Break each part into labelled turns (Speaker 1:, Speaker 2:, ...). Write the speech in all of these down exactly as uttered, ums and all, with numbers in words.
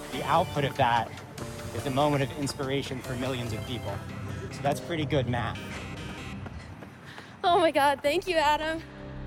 Speaker 1: the output of that is a moment of inspiration for millions of people. So that's pretty good math.
Speaker 2: Oh my God, thank you, Adam.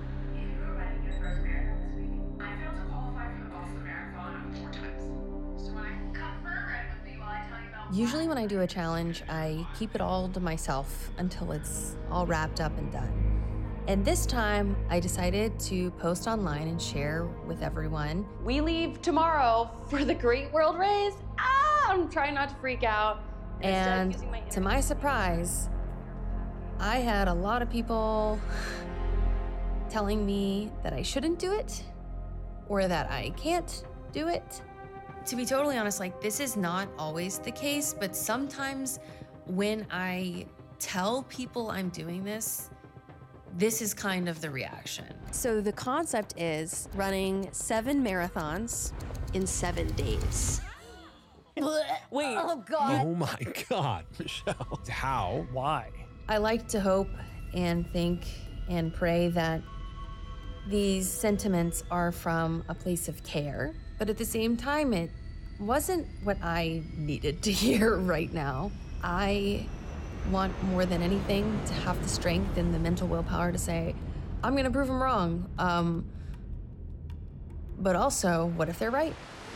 Speaker 3: Usually when I do a challenge, I keep it all to myself until it's all wrapped up and done. And this time, I decided to post online and share with everyone. We leave tomorrow for the Great World Race. Ah, I'm trying not to freak out. And to my surprise, I had a lot of people telling me that I shouldn't do it or that I can't do it. To be totally honest, like, this is not always the case, but sometimes when I tell people I'm doing this, this is kind of the reaction.
Speaker 2: So the concept is running seven marathons in seven days.
Speaker 3: Wait.
Speaker 2: Oh, God.
Speaker 4: Oh my God, Michelle. How? Why?
Speaker 3: I like to hope and think and pray that these sentiments are from a place of care, but at the same time, it wasn't what I needed to hear right now. I want more than anything to have the strength and the mental willpower to say, I'm gonna prove them wrong. Um, but also, what if they're right?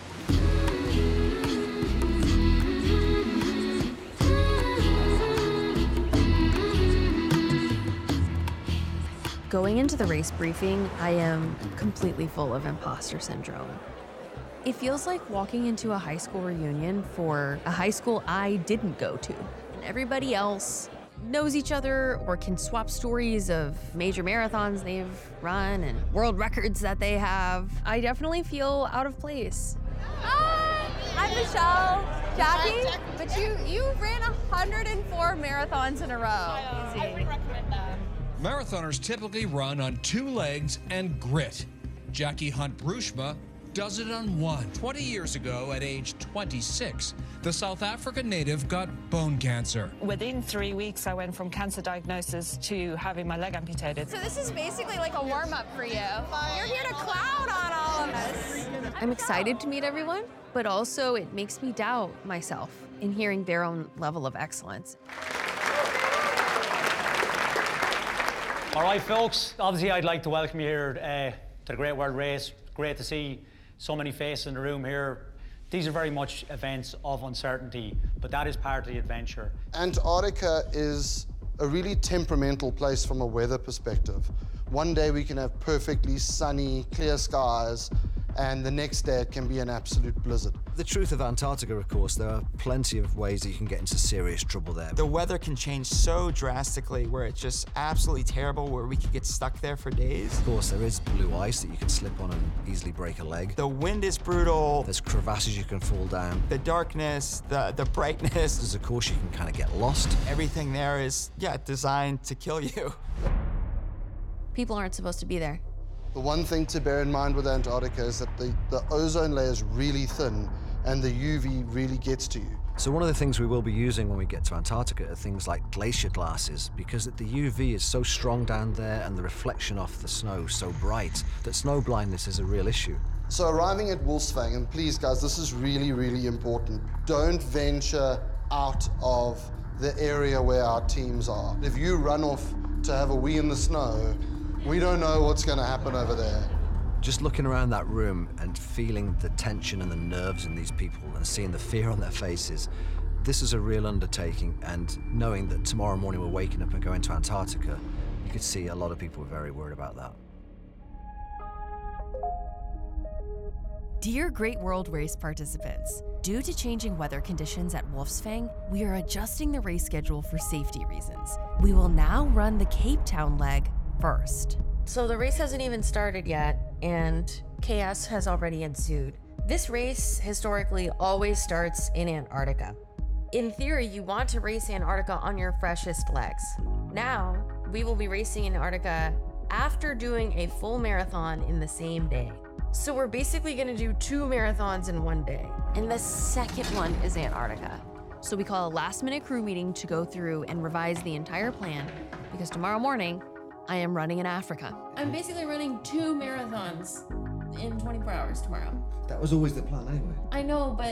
Speaker 3: Going into the race briefing, I am completely full of imposter syndrome. It feels like walking into a high school reunion for a high school I didn't go to. And everybody else knows each other or can swap stories of major marathons they've run and world records that they have. I definitely feel out of place.
Speaker 2: Hi, I'm Michelle, Jackie, but you, you ran one hundred four marathons in a row.
Speaker 5: I would recommend that.
Speaker 6: Marathoners typically run on two legs and grit. Jackie Hunt-Brugschma does it on one. twenty years ago, at age twenty-six, the South African native got bone cancer.
Speaker 5: Within three weeks, I went from cancer diagnosis to having my leg amputated.
Speaker 2: So this is basically like a warm-up for you. You're here to clown on all of us.
Speaker 3: I'm excited to meet everyone, but also it makes me doubt myself in hearing their own level of excellence.
Speaker 7: All right, folks, obviously I'd like to welcome you here uh, to the Great World Race. Great to see so many faces in the room here. These are very much events of uncertainty, but that is part of the adventure.
Speaker 8: Antarctica is a really temperamental place from a weather perspective. One day we can have perfectly sunny, clear skies, and the next day it can be an absolute blizzard.
Speaker 9: The truth of Antarctica, of course, there are plenty of ways that you can get into serious trouble there.
Speaker 10: The weather can change so drastically where it's just absolutely terrible, where we could get stuck there for days.
Speaker 9: Of course, there is blue ice that you can slip on and easily break a leg.
Speaker 10: The wind is brutal.
Speaker 9: There's crevasses you can fall down.
Speaker 10: The darkness, the, the brightness.
Speaker 9: There's, of course, you can kind of get lost.
Speaker 10: Everything there is, yeah, designed to kill you.
Speaker 3: People aren't supposed to be there.
Speaker 8: The one thing to bear in mind with Antarctica is that the, the ozone layer is really thin and the U V really gets to you.
Speaker 9: So one of the things we will be using when we get to Antarctica are things like glacier glasses, because the U V is so strong down there and the reflection off the snow so bright that snow blindness is a real issue.
Speaker 8: So arriving at Wolfsvang, and please guys, this is really, really important. Don't venture out of the area where our teams are. If you run off to have a wee in the snow, we don't know what's going to happen over there.
Speaker 9: Just looking around that room and feeling the tension and the nerves in these people and seeing the fear on their faces, this is a real undertaking, and knowing that tomorrow morning we're waking up and going to Antarctica, you could see a lot of people are very worried about that.
Speaker 11: Dear Great World Race participants, due to changing weather conditions at Wolfsvang, we are adjusting the race schedule for safety reasons. We will now run the Cape Town leg first.
Speaker 3: So the race hasn't even started yet, and chaos has already ensued. This race historically always starts in Antarctica. In theory, you want to race Antarctica on your freshest legs. Now, we will be racing Antarctica after doing a full marathon in the same day. So we're basically gonna do two marathons in one day. And the second one is Antarctica. So we call a last minute crew meeting to go through and revise the entire plan, because tomorrow morning, I am running in Africa. I'm basically running two marathons in twenty-four hours tomorrow.
Speaker 12: That was always the plan anyway.
Speaker 3: I know, but